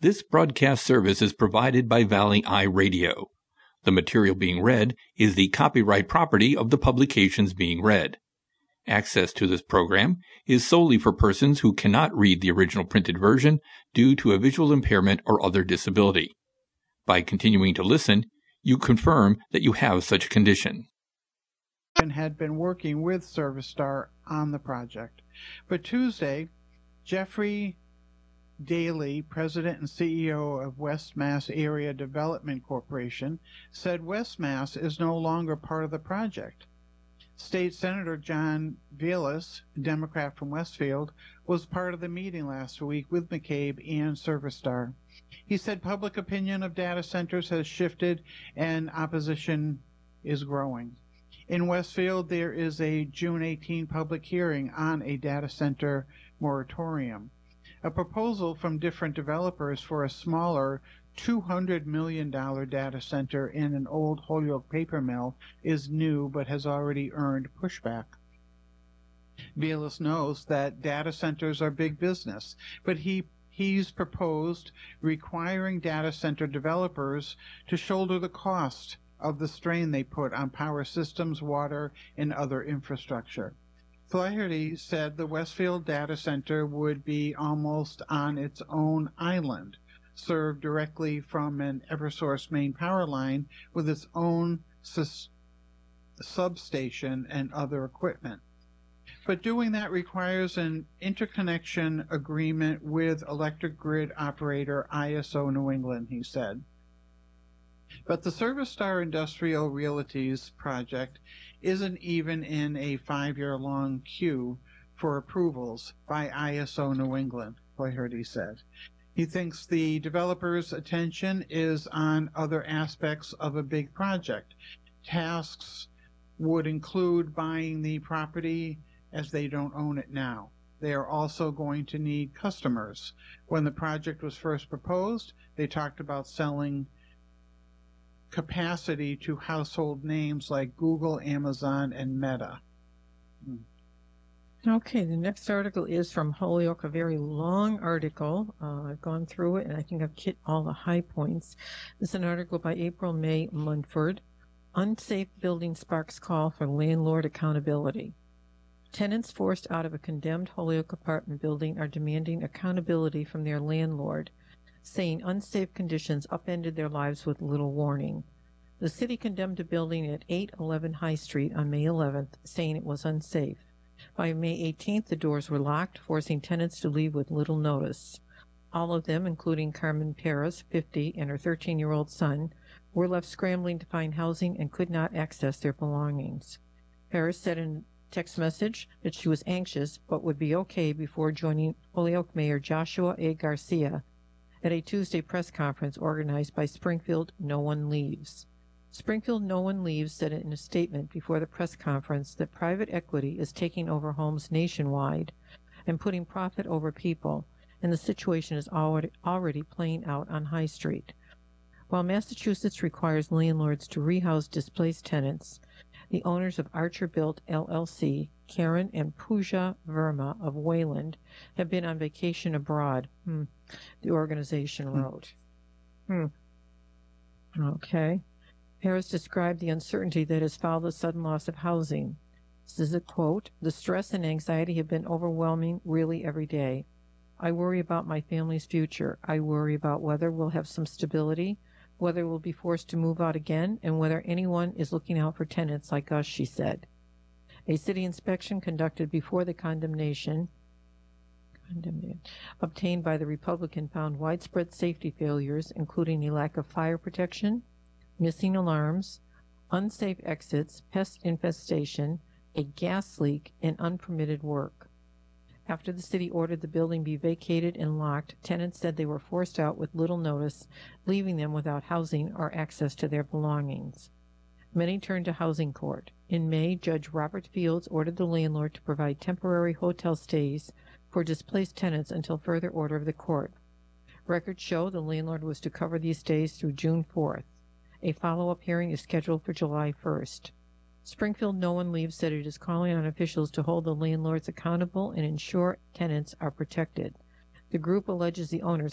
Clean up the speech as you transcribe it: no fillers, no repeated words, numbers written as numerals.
This broadcast service is provided by Valley Eye Radio. The material being read is the copyright property of the publications being read. Access to this program is solely for persons who cannot read the original printed version due to a visual impairment or other disability. By continuing to listen, you confirm that you have such a condition. Had been working with ServiceStar on the project. But Tuesday, Jeffrey Daly, President and CEO of West Mass Area Development Corporation, said West Mass is no longer part of the project. State Senator John Velas, Democrat from Westfield, was part of the meeting last week with McCabe and ServiceStar. He said public opinion of data centers has shifted and opposition is growing. In Westfield, there is a June 18 public hearing on a data center moratorium. A proposal from different developers for a smaller $200 million data center in an old Holyoke paper mill is new but has already earned pushback. Velas knows that data centers are big business, but he's proposed requiring data center developers to shoulder the cost of the strain they put on power systems, water, and other infrastructure. Flaherty said the Westfield data center would be almost on its own island, served directly from an Eversource main power line with its own substation and other equipment. But doing that requires an interconnection agreement with electric grid operator ISO New England, he said. But the ServiceStar Industrial Realty's project isn't even in a 5-year-long queue for approvals by ISO New England, Flaherty said. He thinks the developer's attention is on other aspects of a big project. Tasks would include buying the property as they don't own it now. They are also going to need customers. When the project was first proposed, they talked about selling capacity to household names like Google, Amazon, and Meta. Okay, the next article is from Holyoke, a very long article. I've gone through it, and I think I've hit all the high points. This is an article by April May Munford. Unsafe building sparks call for landlord accountability. Tenants forced out of a condemned Holyoke apartment building are demanding accountability from their landlord, saying unsafe conditions upended their lives with little warning. The city condemned a building at 811 High Street on May 11th, saying it was unsafe. By May 18th, the doors were locked, forcing tenants to leave with little notice. All of them, including Carmen Perez, 50, and her 13-year-old son, were left scrambling to find housing and could not access their belongings. Perez said in a text message that she was anxious but would be okay before joining Holyoke Mayor Joshua A. Garcia at a Tuesday press conference organized by Springfield No One Leaves. Springfield No One Leaves said in a statement before the press conference that private equity is taking over homes nationwide and putting profit over people, and the situation is already playing out on High Street. While Massachusetts requires landlords to rehouse displaced tenants, the owners of Archer Built LLC, Karen and Pooja Verma of Wayland, have been on vacation abroad, the organization wrote. Okay. Harris described the uncertainty that has followed the sudden loss of housing. This is a quote, "The stress and anxiety have been overwhelming really every day. I worry about my family's future. I worry about whether we'll have some stability, whether we'll be forced to move out again, and whether anyone is looking out for tenants like us," she said. A city inspection conducted before the condemnation obtained by the Republican found widespread safety failures, including a lack of fire protection, missing alarms, unsafe exits, pest infestation, a gas leak, and unpermitted work. After the city ordered the building be vacated and locked, tenants said they were forced out with little notice, leaving them without housing or access to their belongings. Many turned to housing court. In May, Judge Robert Fields ordered the landlord to provide temporary hotel stays for displaced tenants until further order of the court. Records show the landlord was to cover these stays through June 4th. A follow-up hearing is scheduled for July 1st. Springfield No One Leaves said it is calling on officials to hold the landlords accountable and ensure tenants are protected. The group alleges the owners